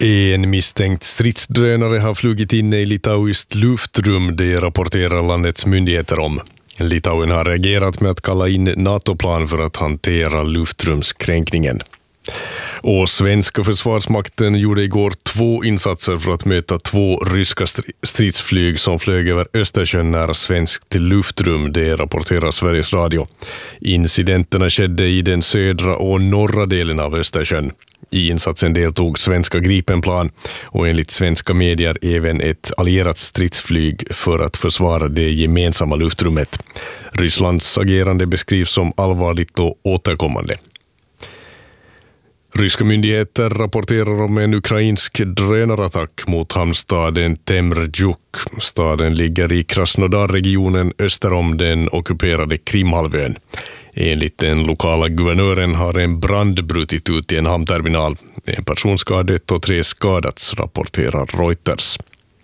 En misstänkt stridsdrönare har flugit in i litauiskt luftrum, det rapporterar landets myndigheter om. Litauen har reagerat med att kalla in NATO-plan för att hantera luftrumskränkningen. Och svenska försvarsmakten gjorde igår 2 insatser för att möta 2 ryska stridsflyg som flög över Östersjön nära svenskt luftrum, det rapporterar Sveriges Radio. Incidenterna skedde i den södra och norra delen av Östersjön. I insatsen deltog svenska Gripenplan och enligt svenska medier även ett allierat stridsflyg för att försvara det gemensamma luftrummet. Rysslands agerande beskrivs som allvarligt och återkommande. Ryska myndigheter rapporterar om en ukrainsk drönarattack mot hamnstaden Temrjuk. Staden ligger i Krasnodar-regionen öster om den ockuperade Krimhalvön. Enligt den lokala guvernören har en brand brutit ut i en hamnterminal. En person ska ha dött och 3 skadats, rapporterar Reuters.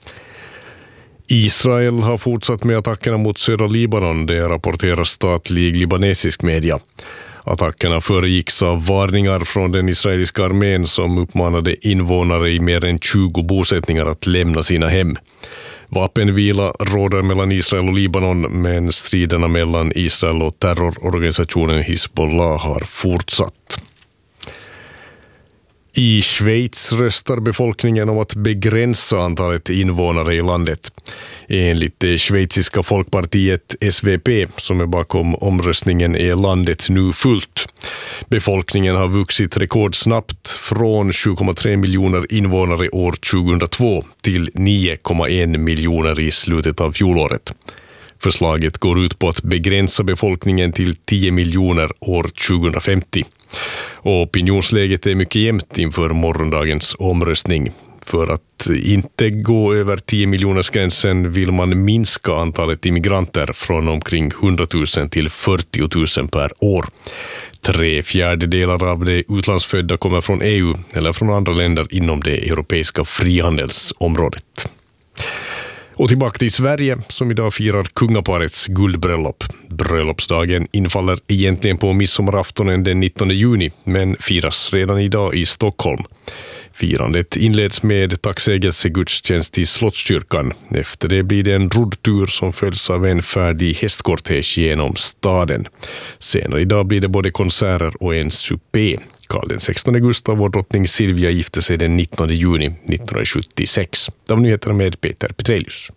Israel har fortsatt med attackerna mot södra Libanon, det rapporterar statlig libanesisk media. Attackerna föregicks av varningar från den israeliska armén som uppmanade invånare i mer än 20 bosättningar att lämna sina hem. Vapenvila råder mellan Israel och Libanon, men striderna mellan Israel och terrororganisationen Hizbollah har fortsatt. I Schweiz röstar befolkningen om att begränsa antalet invånare i landet. Enligt det schweiziska folkpartiet SVP som är bakom omröstningen är landet nu fullt. Befolkningen har vuxit rekordsnabbt från 7,3 miljoner invånare år 2002 till 9,1 miljoner i slutet av fjolåret. Förslaget går ut på att begränsa befolkningen till 10 miljoner år 2050. Och opinionsläget är mycket jämnt inför morgondagens omröstning. För att inte gå över 10 miljoners gränsen vill man minska antalet immigranter från omkring 100 000 till 40 000 per år. 3/4 av de utlandsfödda kommer från EU eller från andra länder inom det europeiska frihandelsområdet. Och tillbaka till Sverige som idag firar kungaparets guldbröllop. Bröllopsdagen infaller egentligen på midsommaraftonen den 19 juni men firas redan idag i Stockholm. Firandet inleds med tacksägelsegudstjänst i Slottskyrkan. Efter det blir det en roddtur som följs av en färdig hästkortege genom staden. Senare idag blir det både konserter och en supé. Karl XVI Gustav och drottning Silvia gifte sig den 19 juni 1976. Det var nyheterna med Peter Petrelius.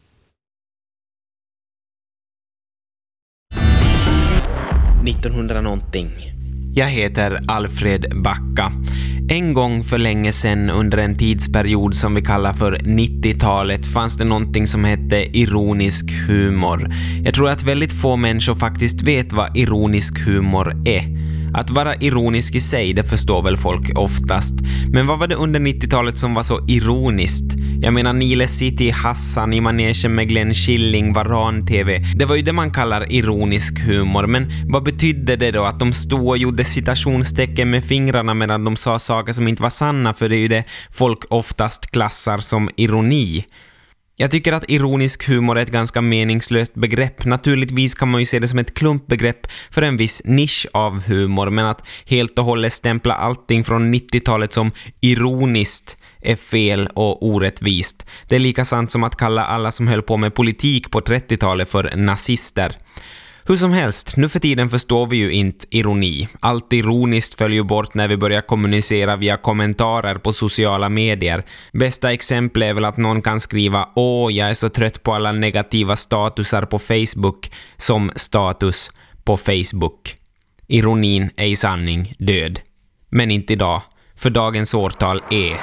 Jag heter Alfred Backa. En gång för länge sedan under en tidsperiod som vi kallar för 90-talet fanns det någonting som hette ironisk humor. Jag tror att väldigt få människor faktiskt vet vad ironisk humor är. Att vara ironisk i sig, det förstår väl folk oftast. Men vad var det under 90-talet som var så ironiskt? Jag menar Nile City, Hassan i manegen med Glenn Schilling, Varan-TV. Det var ju det man kallar ironisk humor. Men vad betydde det då att de stod och gjorde citationstecken med fingrarna medan de sa saker som inte var sanna? För det är ju det folk oftast klassar som ironi. Jag tycker att ironisk humor är ett ganska meningslöst begrepp. Naturligtvis kan man ju se det som ett klumpbegrepp för en viss nisch av humor. Men att helt och hållet stämpla allting från 90-talet som ironiskt är fel och orättvist. Det är lika sant som att kalla alla som höll på med politik på 30-talet för nazister. Hur som helst, nu för tiden förstår vi ju inte ironi. Allt ironiskt följer bort när vi börjar kommunicera via kommentarer på sociala medier. Bästa exempel är väl att någon kan skriva "Åh, jag är så trött på alla negativa statusar på Facebook" som status på Facebook. Ironin är i sanning död. Men inte idag, för dagens årtal är...